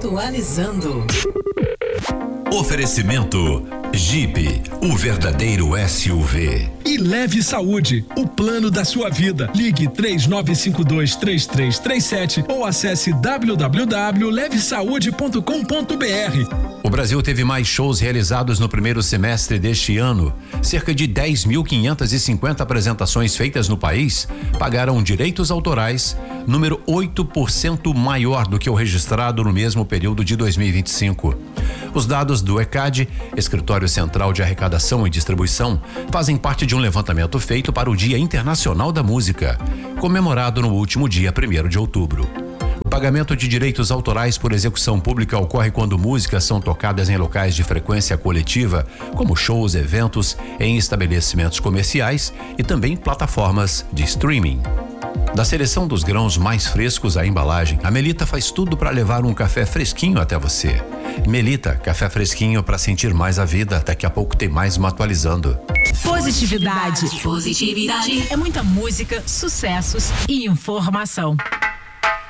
Atualizando. Oferecimento Jeep, o verdadeiro SUV. E Leve Saúde, o plano da sua vida. Ligue 3952-3337 ou acesse www.levesaude.com.br. O Brasil teve mais shows realizados no primeiro semestre deste ano. Cerca de 10.550 apresentações feitas no país pagaram direitos autorais, número 8% maior do que o registrado no mesmo período de 2025. Os dados do ECAD, Escritório Central de Arrecadação e Distribuição, fazem parte de um levantamento feito para o Dia Internacional da Música, comemorado no último dia 1º de outubro. O pagamento de direitos autorais por execução pública ocorre quando músicas são tocadas em locais de frequência coletiva, como shows, eventos, em estabelecimentos comerciais e também plataformas de streaming. Da seleção dos grãos mais frescos à embalagem, a Melita faz tudo para levar um café fresquinho até você. Melita, café fresquinho para sentir mais a vida. Daqui a pouco tem mais uma atualizando. Positividade. É muita música, sucessos e informação.